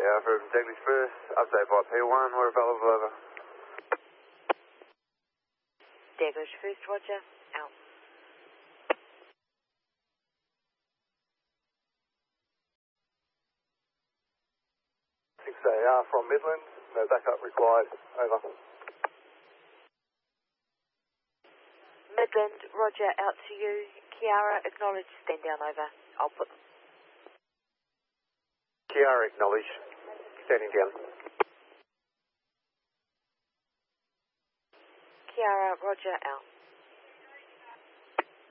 from Douglas First, update by P1, we're available over. Douglas First, roger, out. 6AR from Midland, no backup required, over. Midland, roger, out to you. Kiara, acknowledge, stand down, over. I'll put them. Kiara, acknowledge, standing down. Kiara, roger, out.